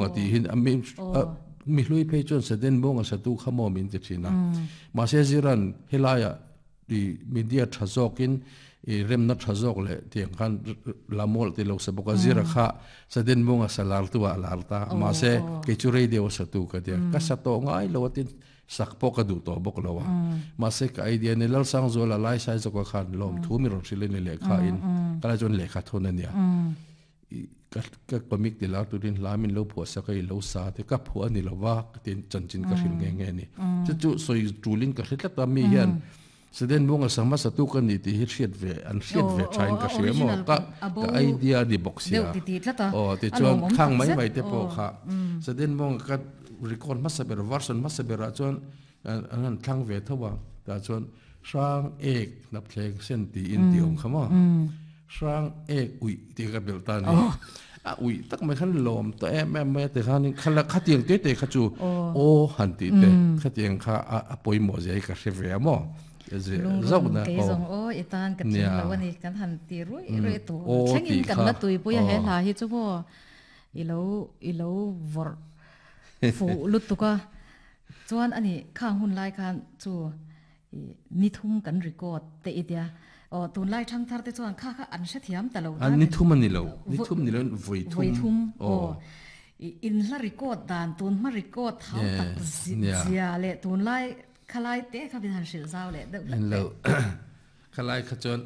ti hin mi hlui pe chon se den bong sa tu khamo min ti thina ma se ziran helaya di media thazokin e remna thazok le tiang khan lamol ti lo se boka zira kha sa den bong sa lar tu lar ta ma se ke chu radio sa tu ka dia ka sa to ngai lo tin sak po ka du to bok lo wa ma se ka idea ne lal sang zo la lai sai zo ka khan lom thu mi ro chile ne le kha in kala jon le kha thon ania ka comic de la tu din lamin lo pho sa kai lo sa te ka pho ani lo wa tin chan chin ka hil nge ni chu soi tulin ka hlet ta mi hian seden bunga sama satu kan ni ti hiet ve an hiet ve train ka hre mo ka idea di boxia ti chuan khang mai te po kha seden bunga ka record masaber version masabera chuan an thang ve thowa ta chuan sang ek nap thleng sen ti in ti ong khama sang ek ui ti ka belta ni ui tak mai khan lom to em te khan khala khatiang te khachu o han ti te khatiang kha apoi mo jai ka hre ve mo zau na ko itan ka tin lawani kan han ti roi tu thangin kan na tui puya he la hi chu bo ilo vor fu lut tu ka chuan ani khang hun lai khan chu ni thum kan record te itia tun lai thang thar te chuan kha an sha thiam ta lo an ni thum ani lo voi thum in la record dan tun ma record thau tak zia le tun lai khalai te kha bin han shil zaw le lo khalai kha chon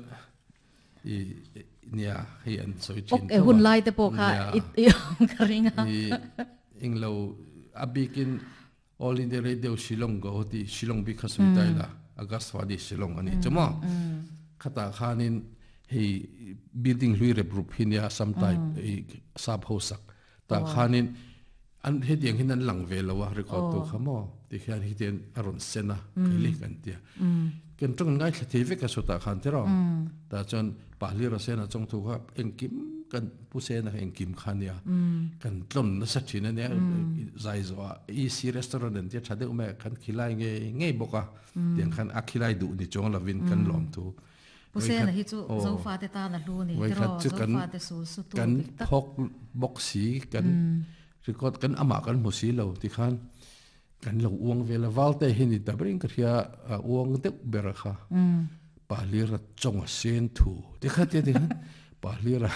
nia hi an soi chin e hun lai te po kha karinga ing lo abikin all in the radio Shillong go ti Shillong bi khasui tai la agaswadi Shillong ani chama khata khanin hi building hlui re group hinia sometime sab hosak ta khanin an hediang hinan lang ve lawa record to khamo ti khian hiten aron sena khili kan tia ken tong ngai thati ve ka sota khan te ro ta chon pahli ra sena chong thu kha engkim kan pusena engkim khania kan tlon na sa thina ne zai zo e si restaurant an tia thade ume kan khilai nge boka tiang khan akhilai du ni chong lavin kan lom tu pusena hi chu zo fa te ta na lu ni te ro zo fa te su tu kan phok boxi kan record kan ama kan musi lo ti khan kan lo uang vela valte hini tabring ka hia uang te berakha pahlira chong sen thu ti kha te khan pahlira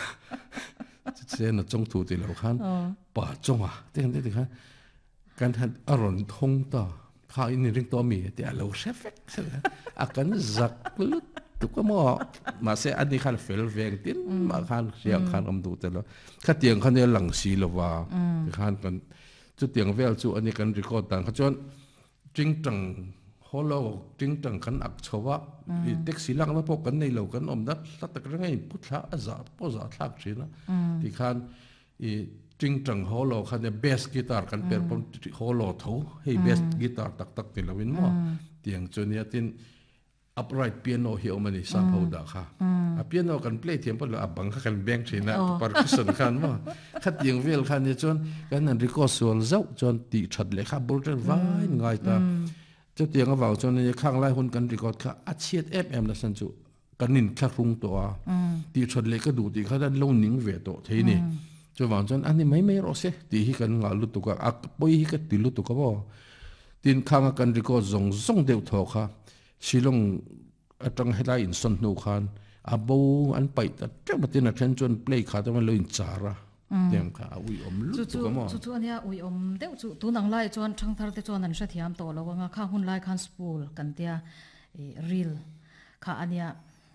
sen chong thu ti lo khan pa chonga te khan kan han aron thong ta kha in ring to mi te lo shefek akan zak lut tu ko mo ma se ani khan fel veng tin ma khan sia khan am du te lo kha tiang khan ne lang si lo wa khan kan chu tiang vel chu ani kan record tan kha chon jing tang holo jing tang kan ak chowa i taxi lang na po kan nei lo kan om da tak rangai putla aza po za thak china ti khan i jing tang holo khan ne bass guitar kan per pom holo tho hey bass guitar tak ti lovin mo tiang chon ya tin upright piano hi omani sa phoda kha a piano kan play thiam pa la abang kha kan bang thina percussion khan ma khat yang vel khan ni chon kan an record sol zau chon ti that le kha bul vai ngai ta chu tiang awaw chon ni khang lai hun kan record kha a chiat fm la san chu kanin kha rung to a ti that le ka du ti kha dan lo ning ve to thei ni chu wang chon ani mai ro se ti hi kan nga lu tu ka ak poi hi ka ti lu tu ka bo tin khang kan record zong deu tho kha Shillong atang helai in son nu khan abo an pai ta trabatin a chen chon play kha ta man lo in chara tiang kha ui om lu tu ka mo chu ania ui om deu chu tu nang lai chon thang thar te chon an sha thiam to lo nga kha hun lai khan spool kan tia reel kha ania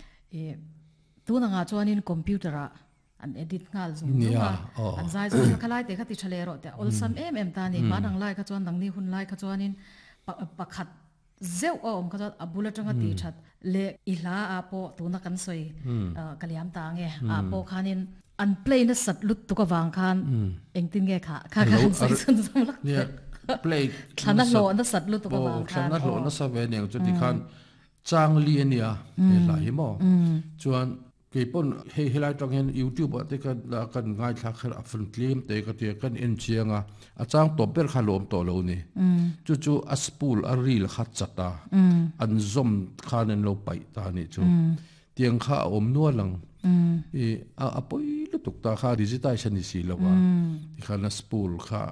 tu nanga chon in computer a an edit ngal zum an zai zo khalai te khati chale ro te ol sam em ta ni ma nang lai kha chon nang ni hun lai kha chon in pakhat zeu om ka abula tanga ti that le ila apo tu na kan soi kaliam ta nge apo khanin an play na sat lut tu ka wang khan engtin nge kha khan sai sun sam lak ne play thana lo na sat lut tu ka wang khan thana lo na sa ve ne chu ti khan chang li ania he lai mo chuan ke pon he helai tang hen youtube te kan ngai thak khar afun claim te ka te kan en chianga a chang to ber khalom to lo ni chu a spool a reel khat chata an zom khanen lo pai ta ni chu tiang kha om no lang a poi lu tuk ta kha digitization ni si lo wa ti khan spool kha